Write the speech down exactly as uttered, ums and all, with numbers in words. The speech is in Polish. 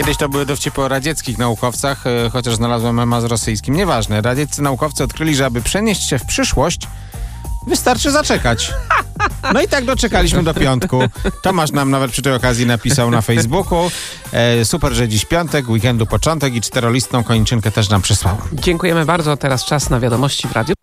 Kiedyś to były dowcipy o radzieckich naukowcach, e, chociaż znalazłem mema z rosyjskim. Nieważne. Radzieccy naukowcy odkryli, że aby przenieść się w przyszłość, wystarczy zaczekać. No i tak doczekaliśmy do piątku. Tomasz nam nawet przy tej okazji napisał na Facebooku. E, super, że dziś piątek, weekendu początek i czterolistną koniczynkę też nam przysłał. Dziękujemy bardzo. Teraz czas na wiadomości w radiu.